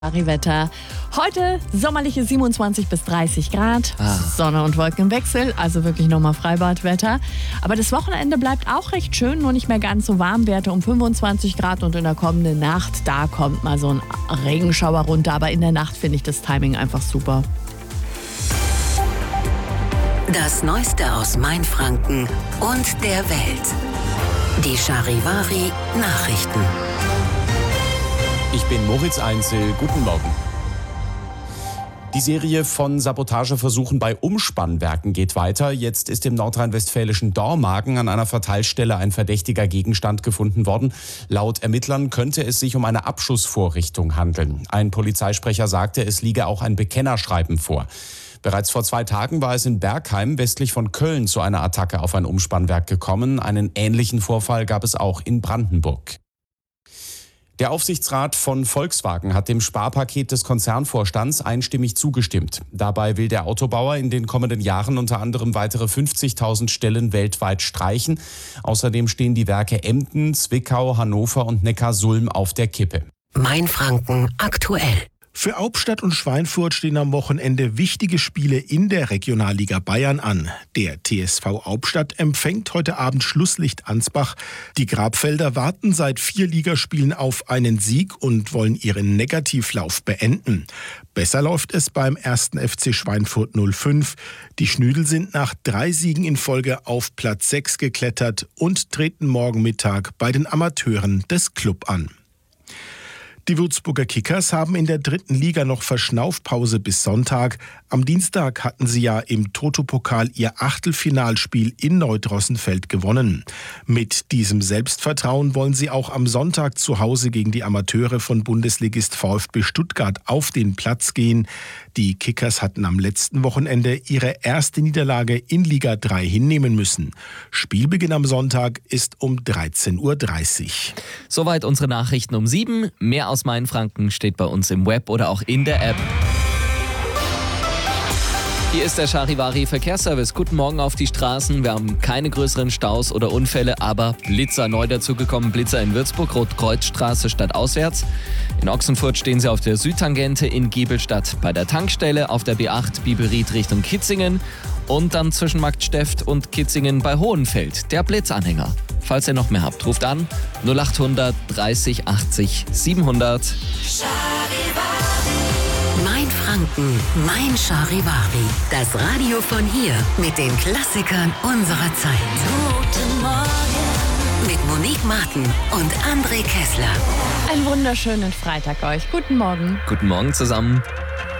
Wetter. Heute sommerliche 27 bis 30 Grad, Sonne und Wolkenwechsel, also wirklich nochmal Freibadwetter. Aber das Wochenende bleibt auch recht schön, nur nicht mehr ganz so warm, Werte um 25 Grad und in der kommenden Nacht, da kommt mal so ein Regenschauer runter, aber in der Nacht finde ich das Timing einfach super. Das Neueste aus Mainfranken und der Welt. Die Charivari Nachrichten. Ich bin Moritz Einzel. Guten Morgen. Die Serie von Sabotageversuchen bei Umspannwerken geht weiter. Jetzt ist im nordrhein-westfälischen Dormagen an einer Verteilstelle ein verdächtiger Gegenstand gefunden worden. Laut Ermittlern könnte es sich um eine Abschussvorrichtung handeln. Ein Polizeisprecher sagte, es liege auch ein Bekennerschreiben vor. Bereits vor 2 Tagen war es in Bergheim westlich von Köln zu einer Attacke auf ein Umspannwerk gekommen. Einen ähnlichen Vorfall gab es auch in Brandenburg. Der Aufsichtsrat von Volkswagen hat dem Sparpaket des Konzernvorstands einstimmig zugestimmt. Dabei will der Autobauer in den kommenden Jahren unter anderem weitere 50.000 Stellen weltweit streichen. Außerdem stehen die Werke Emden, Zwickau, Hannover und Neckarsulm auf der Kippe. Mainfranken aktuell. Für Hauptstadt und Schweinfurt stehen am Wochenende wichtige Spiele in der Regionalliga Bayern an. Der TSV Hauptstadt empfängt heute Abend Schlusslicht Ansbach. Die Grabfelder warten seit 4 Ligaspielen auf einen Sieg und wollen ihren Negativlauf beenden. Besser läuft es beim 1. FC Schweinfurt 05. Die Schnüdel sind nach 3 Siegen in Folge auf Platz 6 geklettert und treten morgen Mittag bei den Amateuren des Club an. Die Würzburger Kickers haben in der 3. Liga noch Verschnaufpause bis Sonntag. Am Dienstag hatten sie ja im Toto-Pokal ihr Achtelfinalspiel in Neudrossenfeld gewonnen. Mit diesem Selbstvertrauen wollen sie auch am Sonntag zu Hause gegen die Amateure von Bundesligist VfB Stuttgart auf den Platz gehen. Die Kickers hatten am letzten Wochenende ihre erste Niederlage in Liga 3 hinnehmen müssen. Spielbeginn am Sonntag ist um 13:30 Uhr. Soweit unsere Nachrichten um 7. Mehr aus Mainfranken steht bei uns im Web oder auch in der App. Hier ist der Charivari Verkehrsservice. Guten Morgen auf die Straßen. Wir haben keine größeren Staus oder Unfälle, aber Blitzer neu dazugekommen. Blitzer in Würzburg, Rotkreuzstraße stadtauswärts. In Ochsenfurt stehen sie auf der Südtangente, in Giebelstadt bei der Tankstelle, auf der B8 Biberried Richtung Kitzingen und dann zwischen Marktsteft und Kitzingen bei Hohenfeld, der Blitzanhänger. Falls ihr noch mehr habt, ruft an 0800 30 80 700. Mainfranken, mein Charivari. Das Radio von hier mit den Klassikern unserer Zeit. Guten Morgen. Mit Monique Martin und André Kessler. Einen wunderschönen Freitag euch. Guten Morgen. Guten Morgen zusammen.